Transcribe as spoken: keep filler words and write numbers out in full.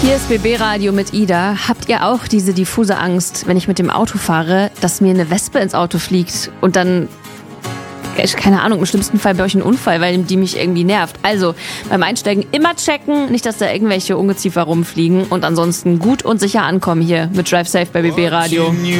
Hier ist B B Radio mit Ida. Habt ihr auch diese diffuse Angst, wenn ich mit dem Auto fahre, dass mir eine Wespe ins Auto fliegt und dann, keine Ahnung, im schlimmsten Fall bei euch ein Unfall, weil die mich irgendwie nervt. Also beim Einsteigen immer checken, nicht, dass da irgendwelche Ungeziefer rumfliegen und ansonsten gut und sicher ankommen hier mit Drive Safe bei B B Radio.